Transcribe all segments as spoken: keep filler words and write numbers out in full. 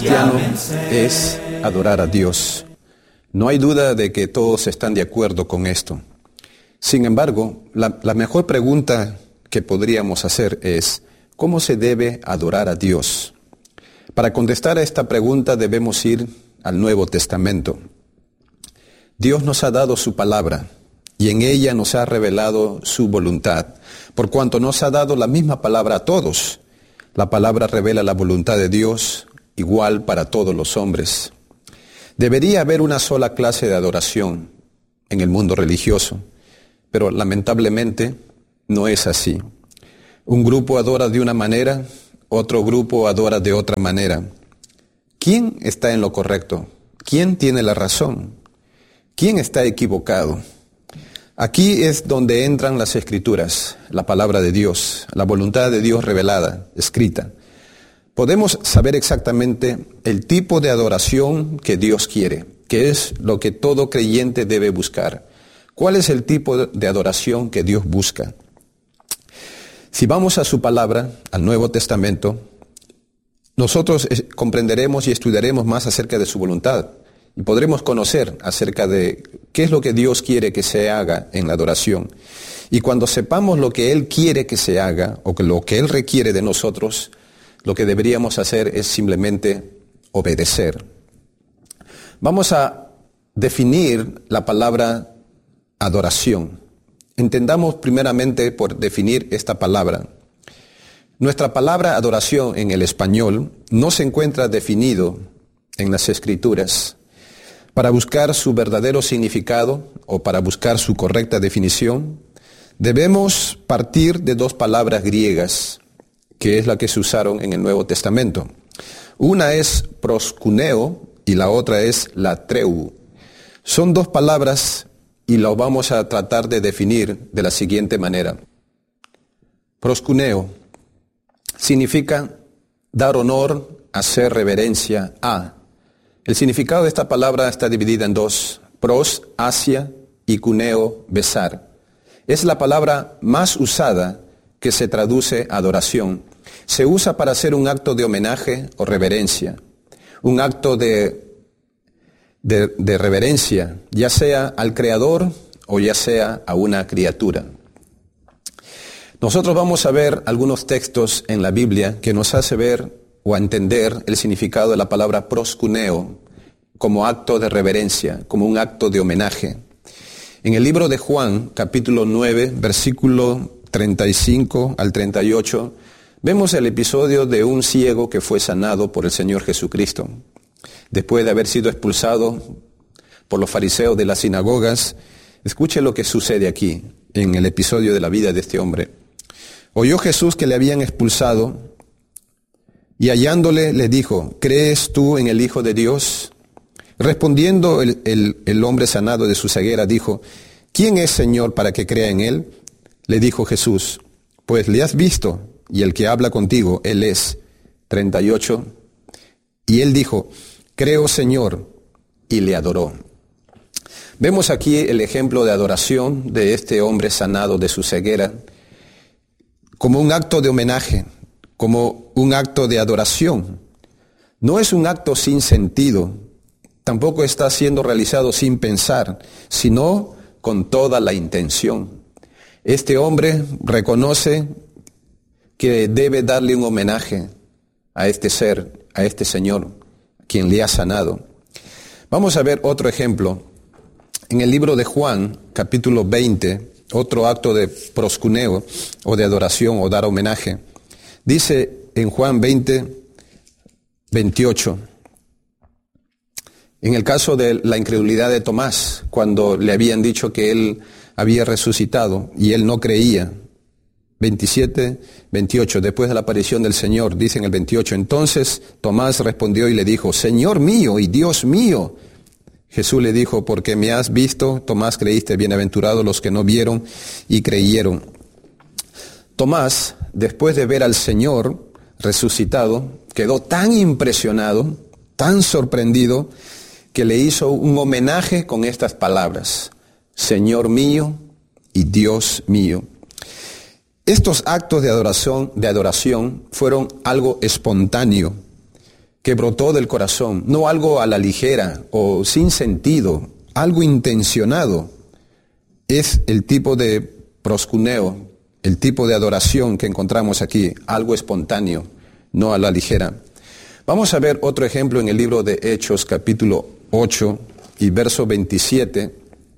cristiano es adorar a Dios. No hay duda de que todos están de acuerdo con esto. Sin embargo, la, la mejor pregunta que podríamos hacer es, ¿cómo se debe adorar a Dios? Para contestar a esta pregunta debemos ir al Nuevo Testamento. Dios nos ha dado su palabra y en ella nos ha revelado su voluntad, por cuanto nos ha dado la misma palabra a todos. La palabra revela la voluntad de Dios, igual para todos los hombres. Debería haber una sola clase de adoración en el mundo religioso, pero lamentablemente no es así. Un grupo adora de una manera, otro grupo adora de otra manera. ¿Quién está en lo correcto? ¿Quién tiene la razón? ¿Quién está equivocado? Aquí es donde entran las Escrituras, la palabra de Dios, la voluntad de Dios revelada, escrita. Podemos saber exactamente el tipo de adoración que Dios quiere, que es lo que todo creyente debe buscar. ¿Cuál es el tipo de adoración que Dios busca? Si vamos a su palabra, al Nuevo Testamento, nosotros comprenderemos y estudiaremos más acerca de su voluntad y podremos conocer acerca de qué es lo que Dios quiere que se haga en la adoración. Y cuando sepamos lo que Él quiere que se haga o que lo que Él requiere de nosotros, lo que deberíamos hacer es simplemente obedecer. Vamos a definir la palabra adoración. Entendamos primeramente por definir esta palabra. Nuestra palabra adoración en el español no se encuentra definido en las Escrituras. Para buscar su verdadero significado o para buscar su correcta definición, debemos partir de dos palabras griegas, que es la que se usaron en el Nuevo Testamento. Una es proskuneo y la otra es latreu. Son dos palabras y lo vamos a tratar de definir de la siguiente manera. Proskuneo significa dar honor, hacer reverencia a. El significado de esta palabra está dividida en dos, pros, hacia, y kuneo, besar. Es la palabra más usada que se traduce a adoración. Se usa para hacer un acto de homenaje o reverencia, un acto de, de, de reverencia, ya sea al Creador o ya sea a una criatura. Nosotros vamos a ver algunos textos en la Biblia que nos hace ver o a entender el significado de la palabra proskuneo como acto de reverencia, como un acto de homenaje. En el libro de Juan, capítulo nueve, versículo treinta y cinco al treinta y ocho, vemos el episodio de un ciego que fue sanado por el Señor Jesucristo. Después de haber sido expulsado por los fariseos de las sinagogas, escuche lo que sucede aquí, en el episodio de la vida de este hombre. Oyó Jesús que le habían expulsado, y hallándole le dijo, ¿crees tú en el Hijo de Dios? Respondiendo el, el, el hombre sanado de su ceguera, dijo, ¿quién es Señor para que crea en él? Le dijo Jesús, pues le has visto, y el que habla contigo, él es. treinta y ocho. Y él dijo, creo Señor, y le adoró. Vemos aquí el ejemplo de adoración de este hombre sanado de su ceguera, como un acto de homenaje, como un acto de adoración. No es un acto sin sentido, tampoco está siendo realizado sin pensar, sino con toda la intención. Este hombre reconoce que debe darle un homenaje a este ser, a este Señor, quien le ha sanado. Vamos a ver otro ejemplo. En el libro de Juan, capítulo veinte, otro acto de proskuneo, o de adoración, o dar homenaje. Dice en Juan veinte, veintiocho, en el caso de la incredulidad de Tomás, cuando le habían dicho que él había resucitado y él no creía. veintisiete, veintiocho, después de la aparición del Señor, dice en el veintiocho, entonces Tomás respondió y le dijo, Señor mío y Dios mío. Jesús le dijo, porque me has visto, Tomás, creíste, bienaventurados los que no vieron y creyeron. Tomás, después de ver al Señor resucitado, quedó tan impresionado, tan sorprendido, que le hizo un homenaje con estas palabras, Señor mío y Dios mío. Estos actos de adoración, de adoración fueron algo espontáneo. que brotó del corazón, no algo a la ligera o sin sentido, algo intencionado. Es el tipo de proskuneo, el tipo de adoración que encontramos aquí, algo espontáneo, no a la ligera. Vamos a ver otro ejemplo en el libro de Hechos, capítulo ocho y verso veintisiete.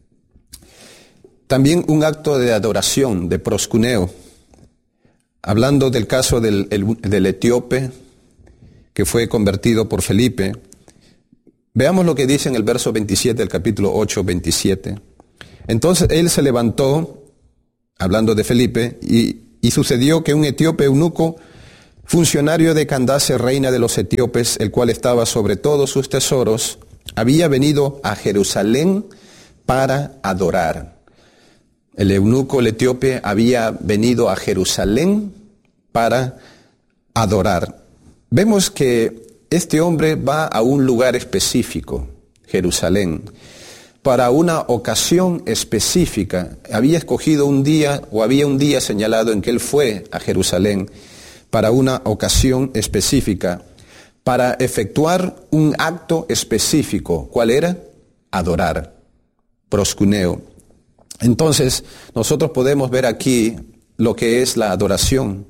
También un acto de adoración, de proskuneo. Hablando del caso del, el, del etíope que fue convertido por Felipe. Veamos lo que dice en el verso veintisiete del capítulo ocho, veintisiete. Entonces él se levantó, hablando de Felipe, y, y sucedió que un etíope eunuco, funcionario de Candace, reina de los etíopes, el cual estaba sobre todos sus tesoros, había venido a Jerusalén para adorar. El eunuco, el etíope, había venido a Jerusalén para adorar. Vemos que este hombre va a un lugar específico, Jerusalén, para una ocasión específica. Había escogido un día, o había un día señalado en que él fue a Jerusalén para una ocasión específica, para efectuar un acto específico. ¿Cuál era? Adorar, proskuneo. Entonces, nosotros podemos ver aquí lo que es la adoración.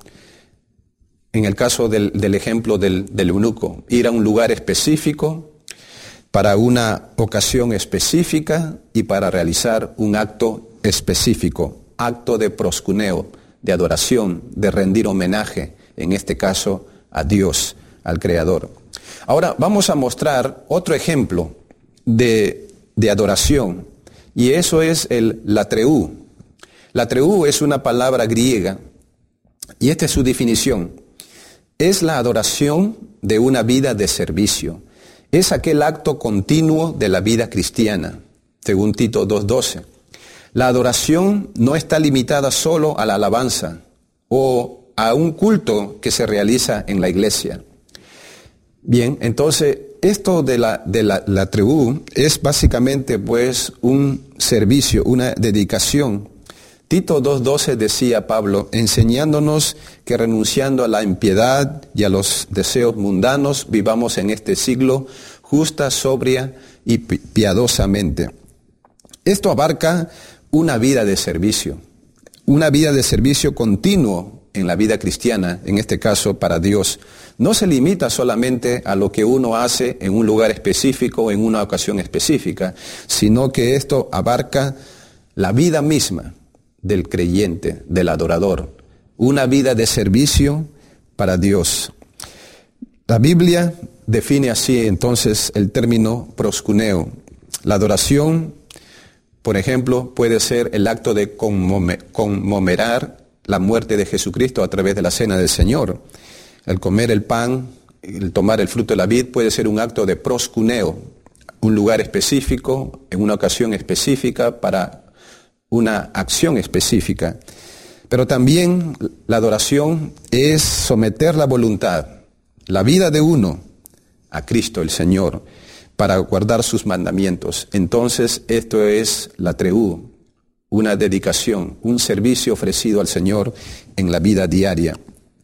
En el caso del, del ejemplo del, del eunuco, ir a un lugar específico para una ocasión específica y para realizar un acto específico, acto de proskuneo, de adoración, de rendir homenaje, en este caso a Dios, al Creador. Ahora vamos a mostrar otro ejemplo de, de adoración, y eso es el latreú. Latreú es una palabra griega, y esta es su definición. Es la adoración de una vida de servicio. Es aquel acto continuo de la vida cristiana, según Tito dos doce. La adoración no está limitada solo a la alabanza o a un culto que se realiza en la iglesia. Bien, entonces esto de la, de la, la tribu es básicamente pues un servicio, una dedicación. Tito dos doce decía Pablo, enseñándonos que renunciando a la impiedad y a los deseos mundanos, vivamos en este siglo justa, sobria y piadosamente. Esto abarca una vida de servicio, una vida de servicio continuo en la vida cristiana, en este caso para Dios. No se limita solamente a lo que uno hace en un lugar específico o en una ocasión específica, sino que esto abarca la vida misma del creyente, del adorador, una vida de servicio para Dios. La Biblia define así entonces el término proskuneo. La adoración, por ejemplo, puede ser el acto de conmemorar la muerte de Jesucristo a través de la cena del Señor. El comer el pan, el tomar el fruto de la vid puede ser un acto de proskuneo, un lugar específico, en una ocasión específica, para una acción específica. Pero también la adoración es someter la voluntad, la vida de uno, a Cristo el Señor, para guardar sus mandamientos. Entonces esto es la treú, una dedicación, un servicio ofrecido al Señor en la vida diaria.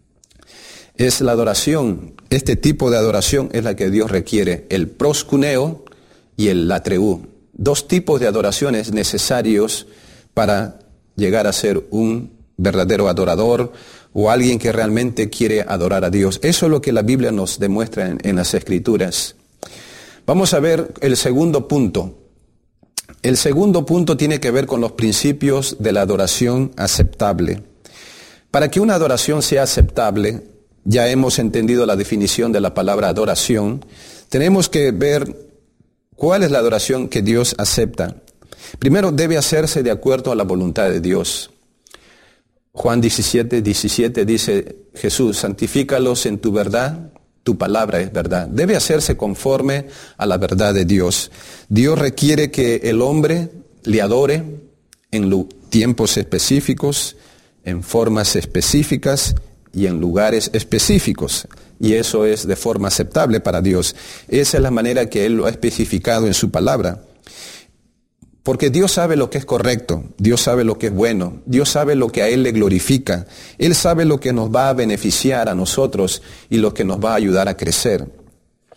Es la adoración, este tipo de adoración es la que Dios requiere, el proskuneo y el latreú. Dos tipos de adoraciones necesarios para llegar a ser un verdadero adorador o alguien que realmente quiere adorar a Dios. Eso es lo que la Biblia nos demuestra en, en las Escrituras. Vamos a ver el segundo punto. El segundo punto tiene que ver con los principios de la adoración aceptable. Para que una adoración sea aceptable, ya hemos entendido la definición de la palabra adoración, tenemos que ver cuál es la adoración que Dios acepta. Primero, debe hacerse de acuerdo a la voluntad de Dios. Juan diecisiete, diecisiete dice Jesús, santifícalos en tu verdad, tu palabra es verdad. Debe hacerse conforme a la verdad de Dios. Dios requiere que el hombre le adore en tiempos específicos, en formas específicas y en lugares específicos. Y eso es de forma aceptable para Dios. Esa es la manera que Él lo ha especificado en su palabra. Porque Dios sabe lo que es correcto, Dios sabe lo que es bueno, Dios sabe lo que a Él le glorifica, Él sabe lo que nos va a beneficiar a nosotros y lo que nos va a ayudar a crecer.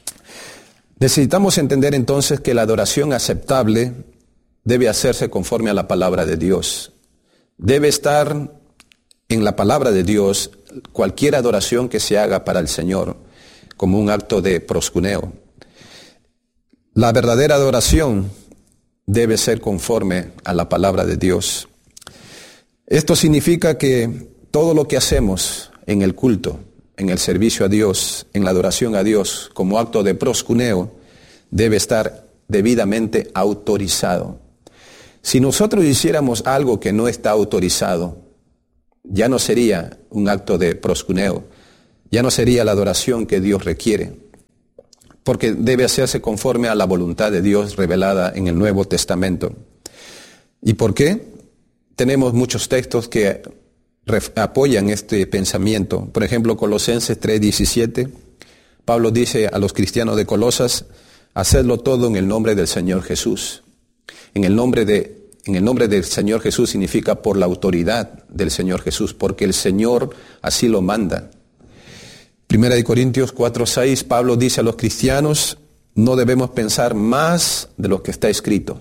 Necesitamos entender entonces que la adoración aceptable debe hacerse conforme a la palabra de Dios. Debe estar en la palabra de Dios cualquier adoración que se haga para el Señor, como un acto de proscuneo. La verdadera adoración debe ser conforme a la palabra de Dios. Esto significa que todo lo que hacemos en el culto, en el servicio a Dios, en la adoración a Dios, como acto de proscuneo, debe estar debidamente autorizado. Si nosotros hiciéramos algo que no está autorizado, ya no sería un acto de proscuneo, ya no sería la adoración que Dios requiere, porque debe hacerse conforme a la voluntad de Dios revelada en el Nuevo Testamento. ¿Y por qué? Tenemos muchos textos que apoyan este pensamiento. Por ejemplo, Colosenses tres diecisiete, Pablo dice a los cristianos de Colosas: hacedlo todo en el nombre del Señor Jesús. En el nombre de, en el nombre del Señor Jesús significa por la autoridad del Señor Jesús, porque el Señor así lo manda. Primera de Corintios cuatro seis, Pablo dice a los cristianos: no debemos pensar más de lo que está escrito.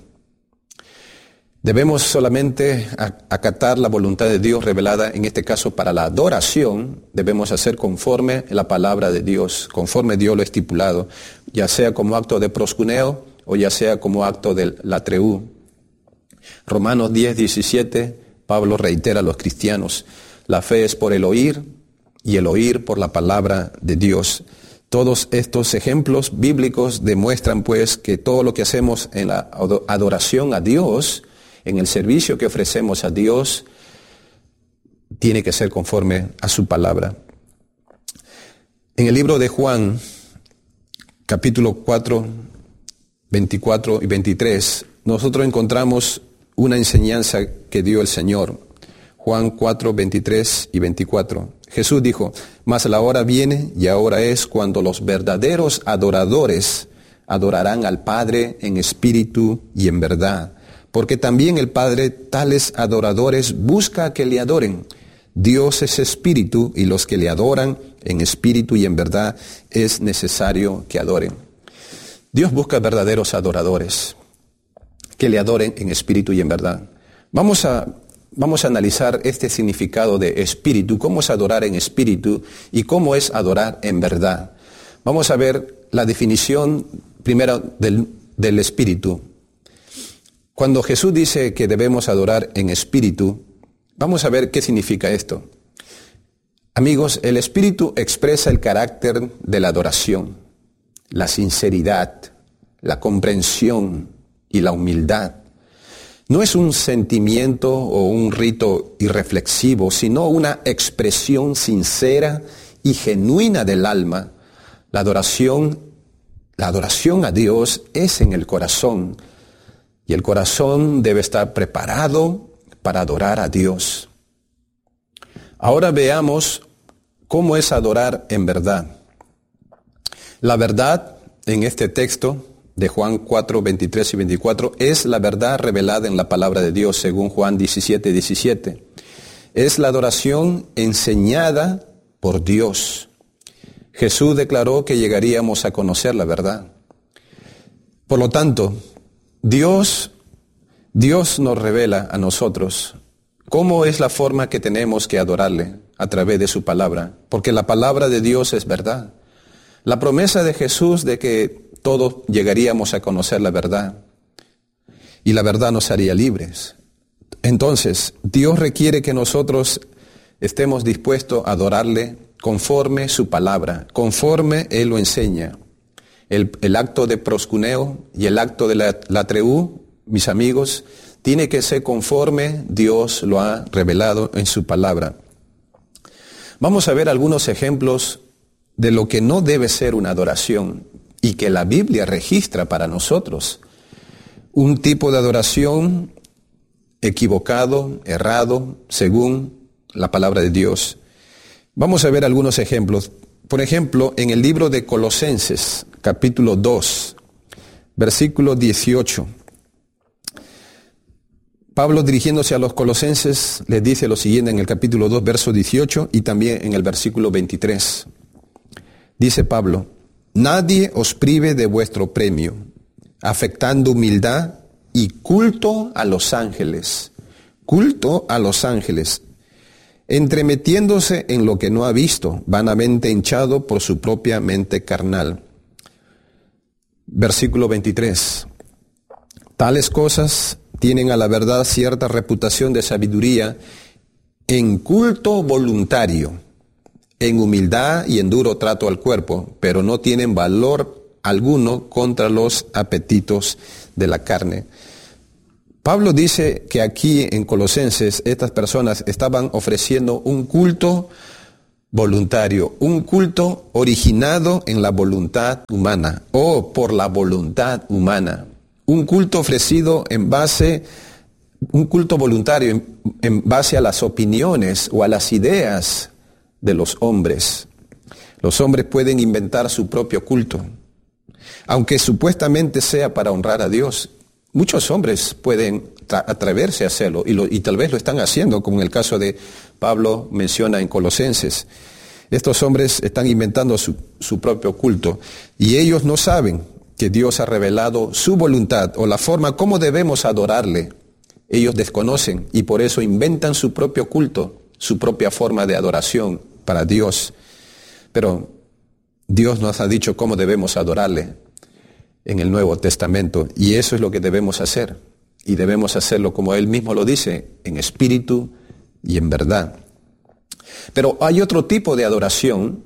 Debemos solamente acatar la voluntad de Dios revelada, en este caso para la adoración, debemos hacer conforme la palabra de Dios, conforme Dios lo estipulado, ya sea como acto de proscuneo o ya sea como acto de latreú. Romanos diez diecisiete, Pablo reitera a los cristianos: la fe es por el oír y el oír por la palabra de Dios. Todos estos ejemplos bíblicos demuestran pues que todo lo que hacemos en la adoración a Dios, en el servicio que ofrecemos a Dios, tiene que ser conforme a su palabra. En el libro de Juan, capítulo cuatro, veinticuatro y veintitrés, nosotros encontramos una enseñanza que dio el Señor. Juan cuatro, veintitrés y veinticuatro. Jesús dijo: mas la hora viene y ahora es cuando los verdaderos adoradores adorarán al Padre en espíritu y en verdad. Porque también el Padre tales adoradores busca que le adoren. Dios es espíritu y los que le adoran en espíritu y en verdad es necesario que adoren. Dios busca verdaderos adoradores que le adoren en espíritu y en verdad. Vamos a, vamos a analizar este significado de espíritu, cómo es adorar en espíritu y cómo es adorar en verdad. Vamos a ver la definición primero del, del espíritu. Cuando Jesús dice que debemos adorar en espíritu, vamos a ver qué significa esto. Amigos, el espíritu expresa el carácter de la adoración, la sinceridad, la comprensión y la humildad. No es un sentimiento o un rito irreflexivo, sino una expresión sincera y genuina del alma. La adoración, la adoración a Dios es en el corazón. Y el corazón debe estar preparado para adorar a Dios. Ahora veamos cómo es adorar en verdad. La verdad en este texto de Juan cuatro, veintitrés y veinticuatro es la verdad revelada en la palabra de Dios según Juan diecisiete, diecisiete. Es la adoración enseñada por Dios. Jesús declaró que llegaríamos a conocer la verdad. Por lo tanto, Dios, Dios nos revela a nosotros cómo es la forma que tenemos que adorarle a través de su palabra, porque la palabra de Dios es verdad. La promesa de Jesús de que todos llegaríamos a conocer la verdad y la verdad nos haría libres. Entonces, Dios requiere que nosotros estemos dispuestos a adorarle conforme su palabra, conforme Él lo enseña. El, el acto de proscuneo y el acto de la latreú, mis amigos, tiene que ser conforme Dios lo ha revelado en su palabra. Vamos a ver algunos ejemplos de lo que no debe ser una adoración y que la Biblia registra para nosotros. Un tipo de adoración equivocado, errado, según la palabra de Dios. Vamos a ver algunos ejemplos. Por ejemplo, en el libro de Colosenses, capítulo dos, versículo dieciocho. Pablo, dirigiéndose a los colosenses, les dice lo siguiente en el capítulo dos, verso dieciocho y también en el versículo veintitrés. Dice Pablo: nadie os prive de vuestro premio, afectando humildad y culto a los ángeles. Culto a los ángeles, entremetiéndose en lo que no ha visto, vanamente hinchado por su propia mente carnal. Versículo veintitrés. Tales cosas tienen a la verdad cierta reputación de sabiduría en culto voluntario, en humildad y en duro trato al cuerpo, pero no tienen valor alguno contra los apetitos de la carne. Pablo dice que aquí en Colosenses estas personas estaban ofreciendo un culto voluntario, un culto originado en la voluntad humana o por la voluntad humana, un culto ofrecido en base, un culto voluntario en, en base a las opiniones o a las ideas de los hombres. Los hombres pueden inventar su propio culto, aunque supuestamente sea para honrar a Dios. Muchos hombres pueden tra- atreverse a hacerlo y, lo, y tal vez lo están haciendo, como en el caso de Pablo menciona en Colosenses. Estos hombres están inventando su, su propio culto y ellos no saben que Dios ha revelado su voluntad o la forma como debemos adorarle. Ellos desconocen y por eso inventan su propio culto, su propia forma de adoración para Dios. Pero Dios nos ha dicho cómo debemos adorarle en el Nuevo Testamento, y eso es lo que debemos hacer, y debemos hacerlo como Él mismo lo dice, en espíritu y en verdad. Pero hay otro tipo de adoración,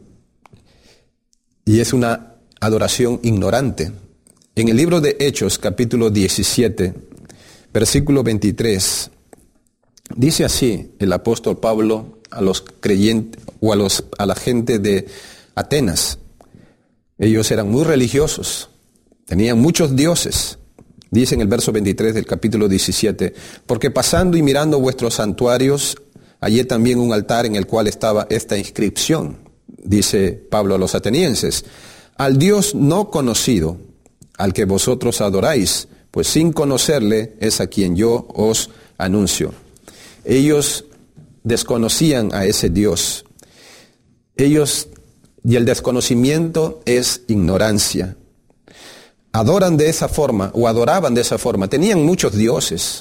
y es una adoración ignorante. En el libro de Hechos, capítulo diecisiete, versículo veintitrés, dice así el apóstol Pablo a los creyentes, o a, los, a la gente de Atenas. Ellos eran muy religiosos, tenían muchos dioses. Dice en el verso veintitrés del capítulo diecisiete, porque pasando y mirando vuestros santuarios, hallé también un altar en el cual estaba esta inscripción, dice Pablo a los atenienses, al Dios no conocido, al que vosotros adoráis, pues sin conocerle es a quien yo os anuncio. Ellos desconocían a ese Dios. Ellos, y el desconocimiento es ignorancia. Adoran de esa forma, o adoraban de esa forma. Tenían muchos dioses,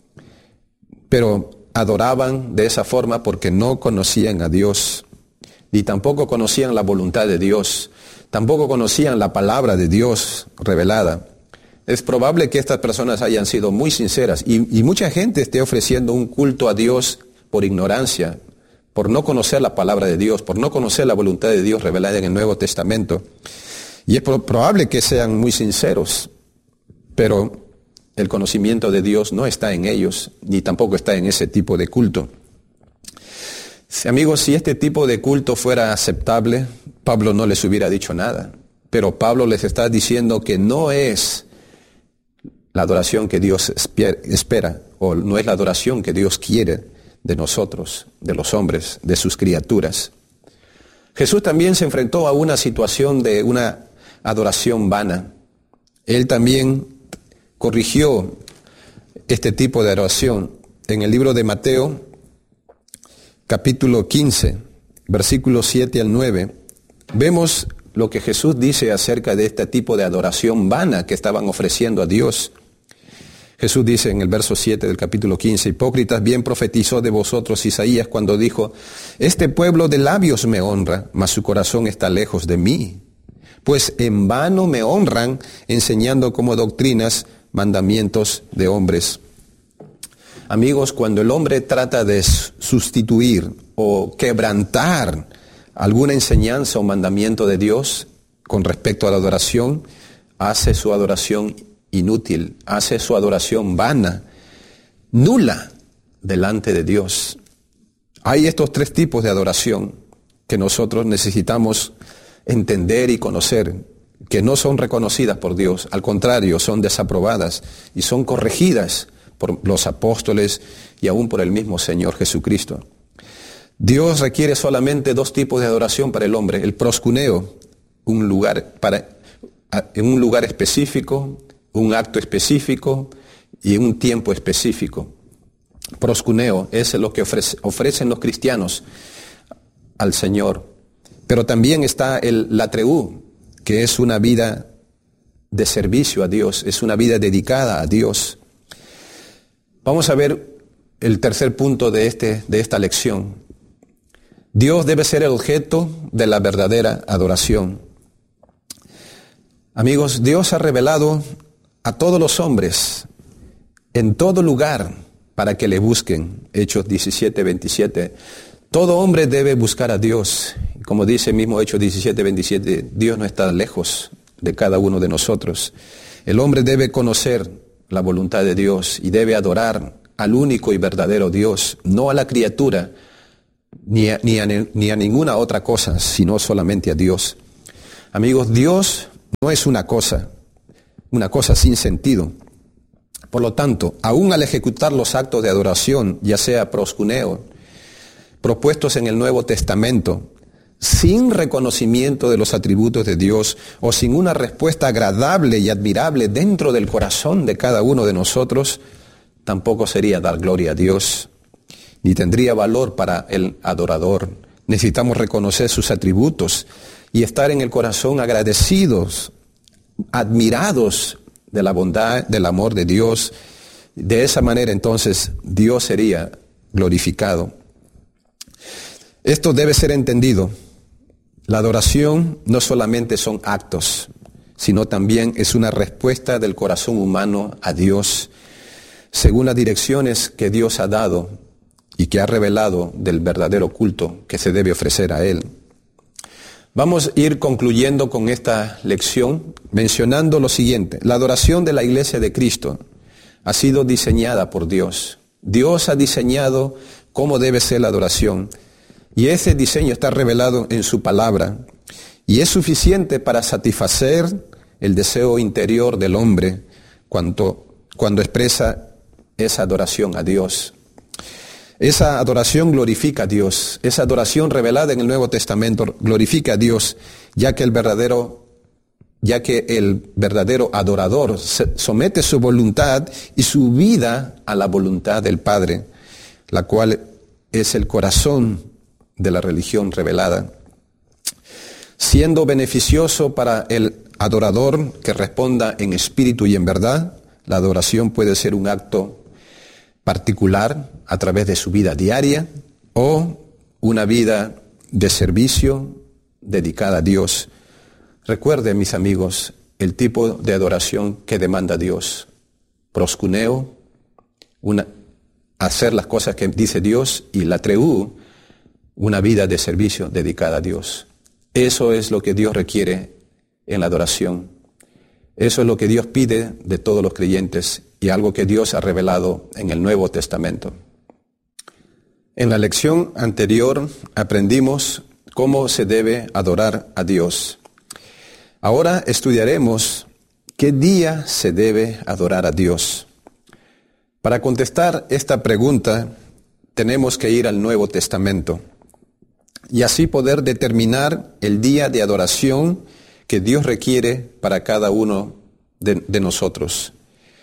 pero adoraban de esa forma porque no conocían a Dios, ni tampoco conocían la voluntad de Dios, tampoco conocían la palabra de Dios revelada. Es probable que estas personas hayan sido muy sinceras, y, y mucha gente esté ofreciendo un culto a Dios por ignorancia, por no conocer la palabra de Dios, por no conocer la voluntad de Dios revelada en el Nuevo Testamento. Y es probable que sean muy sinceros, pero el conocimiento de Dios no está en ellos, ni tampoco está en ese tipo de culto. Amigos, si este tipo de culto fuera aceptable, Pablo no les hubiera dicho nada. Pero Pablo les está diciendo que no es la adoración que Dios espera, o no es la adoración que Dios quiere de nosotros, de los hombres, de sus criaturas. Jesús también se enfrentó a una situación de una adoración vana. Él también corrigió este tipo de adoración. En el libro de Mateo, capítulo quince, versículos siete al nueve, vemos lo que Jesús dice acerca de este tipo de adoración vana que estaban ofreciendo a Dios. Jesús dice en el verso siete del capítulo quince, hipócritas, bien profetizó de vosotros Isaías cuando dijo, este pueblo de labios me honra, mas su corazón está lejos de mí. Pues en vano me honran, enseñando como doctrinas mandamientos de hombres. Amigos, cuando el hombre trata de sustituir o quebrantar alguna enseñanza o mandamiento de Dios con respecto a la adoración, hace su adoración inútil, hace su adoración vana, nula delante de Dios. Hay estos tres tipos de adoración que nosotros necesitamos entender y conocer, que no son reconocidas por Dios, al contrario, son desaprobadas y son corregidas por los apóstoles y aún por el mismo Señor Jesucristo. Dios requiere solamente dos tipos de adoración para el hombre, el proscuneo, un lugar para, en un lugar específico, un acto específico y un tiempo específico. Proscuneo es lo que ofrece, ofrecen los cristianos al Señor. Pero también está el latreú, que es una vida de servicio a Dios, es una vida dedicada a Dios. Vamos a ver el tercer punto de, este, de esta lección. Dios debe ser el objeto de la verdadera adoración. Amigos, Dios ha revelado a todos los hombres en todo lugar para que le busquen. Hechos diecisiete, veintisiete. Todo hombre debe buscar a Dios. Como dice mismo Hechos diecisiete, veintisiete, Dios no está lejos de cada uno de nosotros. El hombre debe conocer la voluntad de Dios y debe adorar al único y verdadero Dios, no a la criatura, ni a, ni a, ni a ninguna otra cosa, sino solamente a Dios. Amigos, Dios no es una cosa, una cosa sin sentido. Por lo tanto, aún al ejecutar los actos de adoración, ya sea proscuneo, propuestos en el Nuevo Testamento, sin reconocimiento de los atributos de Dios o sin una respuesta agradable y admirable dentro del corazón de cada uno de nosotros, tampoco sería dar gloria a Dios, ni tendría valor para el adorador. Necesitamos reconocer sus atributos y estar en el corazón agradecidos, admirados de la bondad, del amor de Dios. De esa manera entonces Dios sería glorificado. Esto debe ser entendido. La adoración no solamente son actos, sino también es una respuesta del corazón humano a Dios, según las direcciones que Dios ha dado y que ha revelado del verdadero culto que se debe ofrecer a Él. Vamos a ir concluyendo con esta lección mencionando lo siguiente. La adoración de la Iglesia de Cristo ha sido diseñada por Dios. Dios ha diseñado cómo debe ser la adoración. Y ese diseño está revelado en su palabra. Y es suficiente para satisfacer el deseo interior del hombre cuando, cuando expresa esa adoración a Dios. Esa adoración glorifica a Dios. Esa adoración revelada en el Nuevo Testamento glorifica a Dios, ya que el verdadero, ya que el verdadero adorador somete su voluntad y su vida a la voluntad del Padre, la cual es el corazón de la religión revelada. Siendo beneficioso para el adorador que responda en espíritu y en verdad, la adoración puede ser un acto particular a través de su vida diaria o una vida de servicio dedicada a Dios. Recuerden, mis amigos, el tipo de adoración que demanda Dios. Proscuneo, una, hacer las cosas que dice Dios, y latreu, una vida de servicio dedicada a Dios. Eso es lo que Dios requiere en la adoración. Eso es lo que Dios pide de todos los creyentes y algo que Dios ha revelado en el Nuevo Testamento. En la lección anterior aprendimos cómo se debe adorar a Dios. Ahora estudiaremos qué día se debe adorar a Dios. Para contestar esta pregunta tenemos que ir al Nuevo Testamento y así poder determinar el día de adoración que Dios requiere para cada uno de, de nosotros.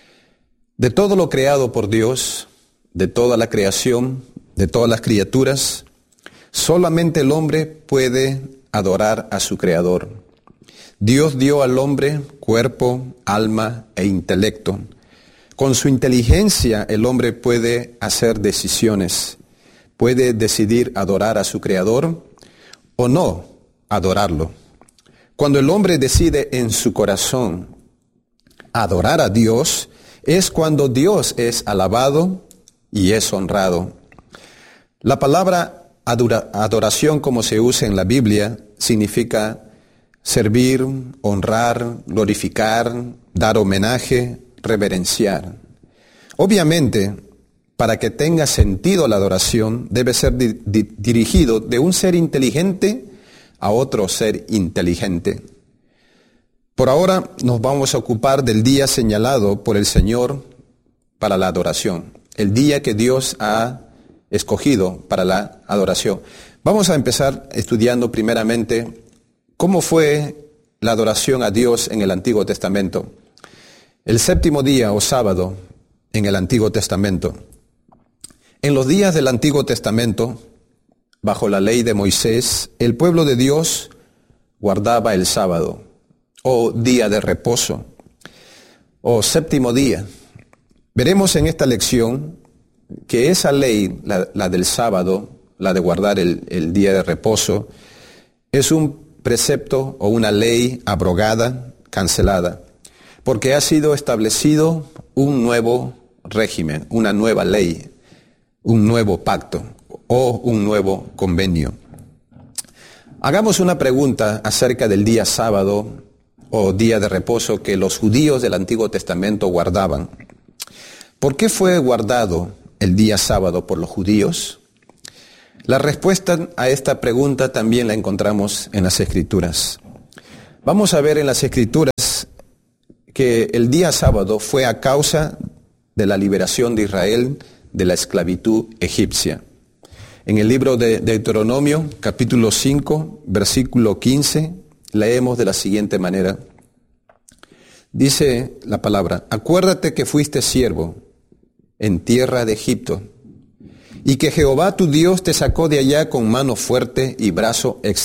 De todo lo creado por Dios, de toda la creación, de todas las criaturas, solamente el hombre puede adorar a su Creador. Dios dio al hombre cuerpo, alma e intelecto. Con su inteligencia el hombre puede hacer decisiones, puede decidir adorar a su Creador o no adorarlo. Cuando el hombre decide en su corazón adorar a Dios, es cuando Dios es alabado y es honrado. La palabra adora, adoración, como se usa en la Biblia, significa servir, honrar, glorificar, dar homenaje, reverenciar. Obviamente, para que tenga sentido la adoración, debe ser di- di- dirigido de un ser inteligente a otro ser inteligente. Por ahora nos vamos a ocupar del día señalado por el Señor para la adoración, el día que Dios ha escogido para la adoración. Vamos a empezar estudiando primeramente cómo fue la adoración a Dios en el Antiguo Testamento. El séptimo día o sábado en el Antiguo Testamento. En los días del Antiguo Testamento, bajo la ley de Moisés, el pueblo de Dios guardaba el sábado, o día de reposo o séptimo día. Veremos en esta lección que esa ley, la, la del sábado, la de guardar el, el día de reposo, es un precepto o una ley abrogada, cancelada, porque ha sido establecido un nuevo régimen, una nueva ley, un nuevo pacto o un nuevo convenio. Hagamos una pregunta acerca del día sábado o día de reposo que los judíos del Antiguo Testamento guardaban. ¿Por qué fue guardado el día sábado por los judíos? La respuesta a esta pregunta también la encontramos en las Escrituras. Vamos a ver en las Escrituras que el día sábado fue a causa de la liberación de Israel de la esclavitud egipcia. En el libro de Deuteronomio, capítulo cinco, versículo quince, leemos de la siguiente manera. Dice la palabra: acuérdate que fuiste siervo en tierra de Egipto, y que Jehová tu Dios te sacó de allá con mano fuerte y brazo extendido.